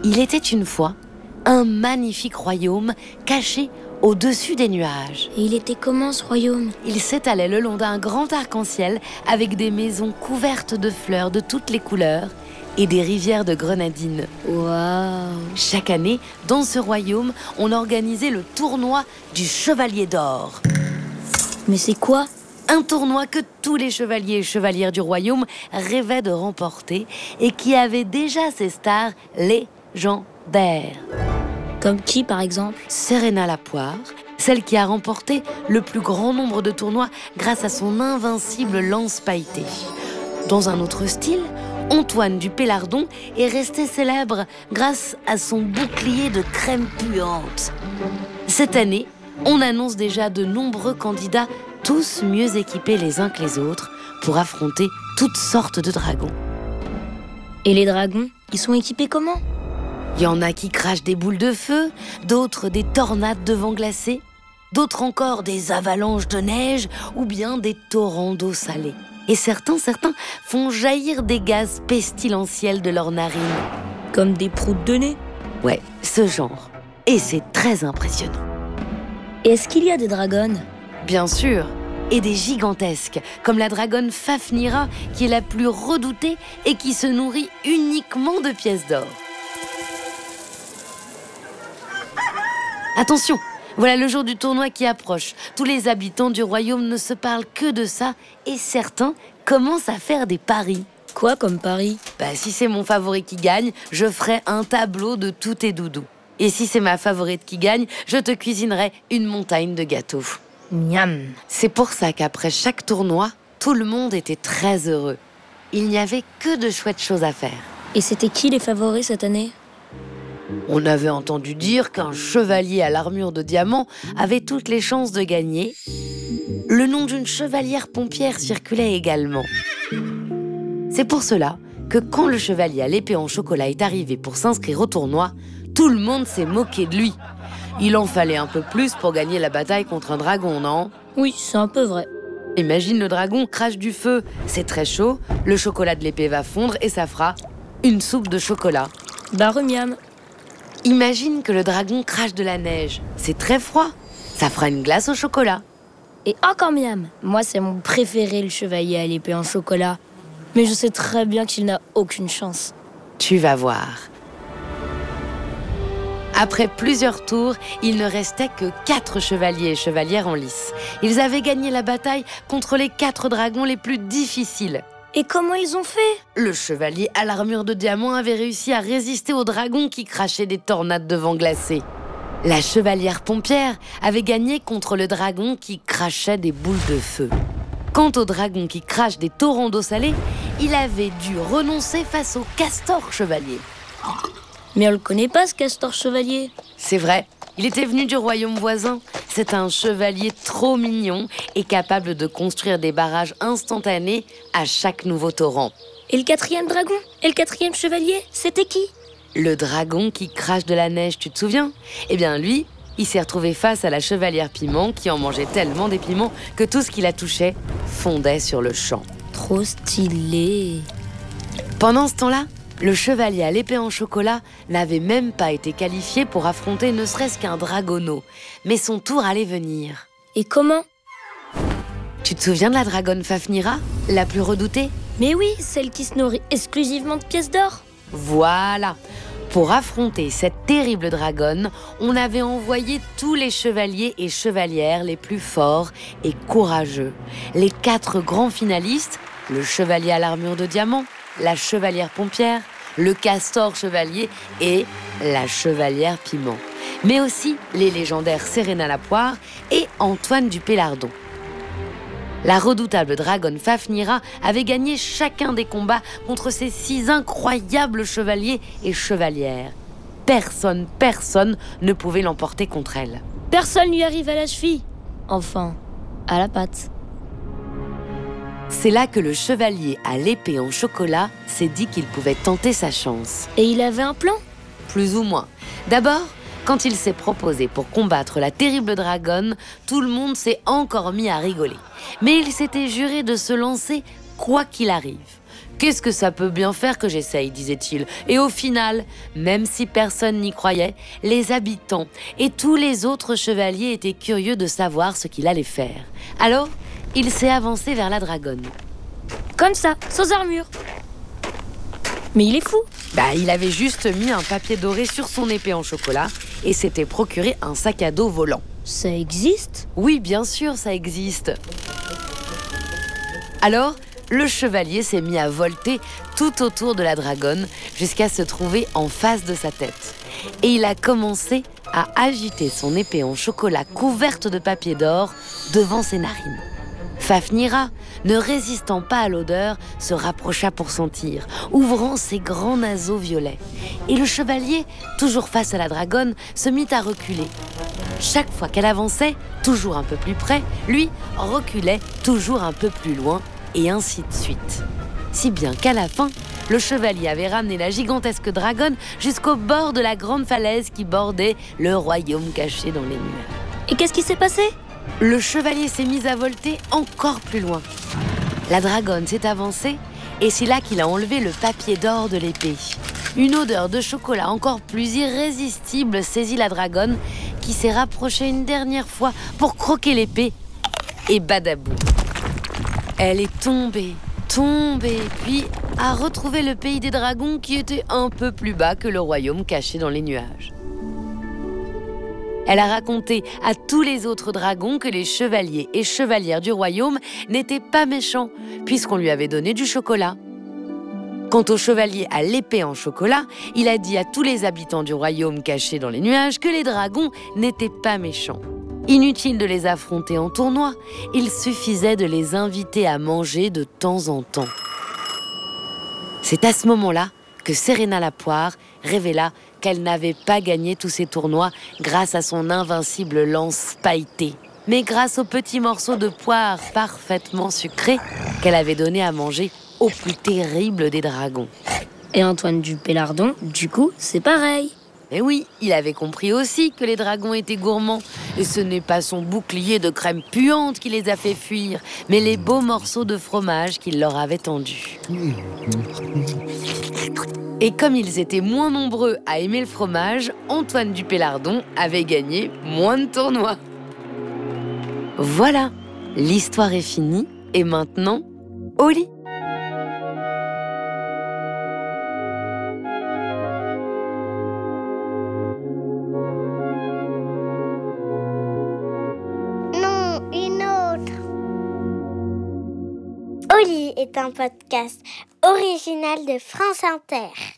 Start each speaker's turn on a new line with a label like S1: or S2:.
S1: Il était une fois un magnifique royaume caché au-dessus des nuages.
S2: Et il était comment ce royaume?
S1: Il s'étalait le long d'un grand arc-en-ciel avec des maisons couvertes de fleurs de toutes les couleurs et des rivières de grenadines.
S2: Waouh!
S1: Chaque année, dans ce royaume, on organisait le tournoi du Chevalier d'Or.
S2: Mais c'est quoi?
S1: Un tournoi que tous les chevaliers et chevalières du royaume rêvaient de remporter et qui avait déjà ses stars légendaires.
S2: Comme qui, par exemple?
S1: Serena la Poire, celle qui a remporté le plus grand nombre de tournois grâce à son invincible lance pailletée. Dans un autre style, Antoine du Pélardon est resté célèbre grâce à son bouclier de crème puante. Cette année, on annonce déjà de nombreux candidats, tous mieux équipés les uns que les autres, pour affronter toutes sortes de dragons.
S2: Et les dragons, ils sont équipés comment?
S1: Il y en a qui crachent des boules de feu, d'autres des tornades de vent glacé, d'autres encore des avalanches de neige ou bien des torrents d'eau salée. Et certains font jaillir des gaz pestilentiels de leurs narines.
S2: Comme des proutes de nez?
S1: Ouais, ce genre. Et c'est très impressionnant.
S2: Et est-ce qu'il y a des dragons?
S1: Bien sûr, et des gigantesques, comme la dragonne Fafnira, qui est la plus redoutée et qui se nourrit uniquement de pièces d'or. Attention, voilà le jour du tournoi qui approche. Tous les habitants du royaume ne se parlent que de ça et certains commencent à faire des paris.
S2: Quoi comme pari?
S1: Si c'est mon favori qui gagne, je ferai un tableau de tous tes doudous. Et si c'est ma favorite qui gagne, je te cuisinerai une montagne de gâteaux.
S2: Miam!
S1: C'est pour ça qu'après chaque tournoi, tout le monde était très heureux. Il n'y avait que de chouettes choses à faire.
S2: Et c'était qui les favoris cette année?
S1: On avait entendu dire qu'un chevalier à l'armure de diamant avait toutes les chances de gagner. Le nom d'une chevalière pompière circulait également. C'est pour cela que quand le chevalier à l'épée en chocolat est arrivé pour s'inscrire au tournoi, tout le monde s'est moqué de lui. Il en fallait un peu plus pour gagner la bataille contre un dragon, non?
S2: Oui, c'est un peu vrai.
S1: Imagine le dragon crache du feu, c'est très chaud, le chocolat de l'épée va fondre et ça fera une soupe de chocolat.
S2: Miam!
S1: Imagine que le dragon crache de la neige, c'est très froid, ça fera une glace au chocolat.
S2: Et encore miam! Moi, c'est mon préféré, le chevalier à l'épée en chocolat. Mais je sais très bien qu'il n'a aucune chance.
S1: Tu vas voir. Après plusieurs tours, il ne restait que 4 chevaliers et chevalières en lice. Ils avaient gagné la bataille contre les 4 dragons les plus difficiles.
S2: Et comment ils ont fait?
S1: Le chevalier à l'armure de diamant avait réussi à résister aux dragons qui crachaient des tornades de vent glacé. La chevalière pompière avait gagné contre le dragon qui crachait des boules de feu. Quant au dragon qui crache des torrents d'eau salée, il avait dû renoncer face au castor chevalier.
S2: Mais on le connaît pas, ce castor chevalier.
S1: C'est vrai, il était venu du royaume voisin. C'est un chevalier trop mignon et capable de construire des barrages instantanés à chaque nouveau torrent.
S2: Et le 4e dragon? Et le 4e chevalier? C'était qui?
S1: Le dragon qui crache de la neige, tu te souviens? Eh bien lui, il s'est retrouvé face à la chevalière piment qui en mangeait tellement des piments que tout ce qui la touchait fondait sur le champ.
S2: Trop stylé.
S1: Pendant ce temps-là, le chevalier à l'épée en chocolat n'avait même pas été qualifié pour affronter ne serait-ce qu'un dragonneau. Mais son tour allait venir.
S2: Et comment?
S1: Tu te souviens de la dragonne Fafnira, la plus redoutée?
S2: Mais oui, celle qui se nourrit exclusivement de pièces d'or.
S1: Voilà. Pour affronter cette terrible dragonne, on avait envoyé tous les chevaliers et chevalières les plus forts et courageux. Les 4 grands finalistes, le chevalier à l'armure de diamant, la chevalière pompière, le castor chevalier et la chevalière piment. Mais aussi les légendaires Serena la Poire et Antoine du Pélardon. La redoutable dragonne Fafnira avait gagné chacun des combats contre ces 6 incroyables chevaliers et chevalières. Personne ne pouvait l'emporter contre elle.
S2: Personne lui arrive à la cheville. Enfin, à la patte.
S1: C'est là que le chevalier à l'épée en chocolat s'est dit qu'il pouvait tenter sa chance.
S2: Et il avait un plan?
S1: Plus ou moins. D'abord, quand il s'est proposé pour combattre la terrible dragonne, tout le monde s'est encore mis à rigoler. Mais il s'était juré de se lancer quoi qu'il arrive. Qu'est-ce que ça peut bien faire que j'essaye, disait-il. Et au final, même si personne n'y croyait, les habitants et tous les autres chevaliers étaient curieux de savoir ce qu'il allait faire. Alors, il s'est avancé vers la dragonne.
S2: Comme ça, sans armure. Mais il est fou.
S1: Il avait juste mis un papier doré sur son épée en chocolat et s'était procuré un sac à dos volant.
S2: Ça existe ?
S1: Oui, bien sûr, ça existe. Alors, le chevalier s'est mis à volter tout autour de la dragonne jusqu'à se trouver en face de sa tête. Et il a commencé à agiter son épée en chocolat couverte de papier d'or devant ses narines. Fafnira, ne résistant pas à l'odeur, se rapprocha pour sentir, ouvrant ses grands naseaux violets. Et le chevalier, toujours face à la dragonne, se mit à reculer. Chaque fois qu'elle avançait, toujours un peu plus près, lui reculait toujours un peu plus loin, et ainsi de suite. Si bien qu'à la fin, le chevalier avait ramené la gigantesque dragonne jusqu'au bord de la grande falaise qui bordait le royaume caché dans les nuages.
S2: Et qu'est-ce qui s'est passé ?
S1: Le chevalier s'est mis à volter encore plus loin. La dragonne s'est avancée et c'est là qu'il a enlevé le papier d'or de l'épée. Une odeur de chocolat encore plus irrésistible saisit la dragonne qui s'est rapprochée une dernière fois pour croquer l'épée et badabou. Elle est tombée, puis a retrouvé le pays des dragons qui était un peu plus bas que le royaume caché dans les nuages. Elle a raconté à tous les autres dragons que les chevaliers et chevalières du royaume n'étaient pas méchants, puisqu'on lui avait donné du chocolat. Quant au chevalier à l'épée en chocolat, il a dit à tous les habitants du royaume caché dans les nuages que les dragons n'étaient pas méchants. Inutile de les affronter en tournoi, il suffisait de les inviter à manger de temps en temps. C'est à ce moment-là que Serena la poire révéla qu'elle n'avait pas gagné tous ces tournois grâce à son invincible lance pailletée, mais grâce aux petits morceaux de poire parfaitement sucrés qu'elle avait donné à manger au plus terrible des dragons.
S2: Et Antoine du Pélardon, du coup, c'est pareil.
S1: Et oui, il avait compris aussi que les dragons étaient gourmands. Et ce n'est pas son bouclier de crème puante qui les a fait fuir, mais les beaux morceaux de fromage qu'il leur avait tendus. Et comme ils étaient moins nombreux à aimer le fromage, Antoine du Pélardon avait gagné moins de tournois. Voilà, l'histoire est finie et maintenant, au lit.
S3: Oli est un podcast original de France Inter.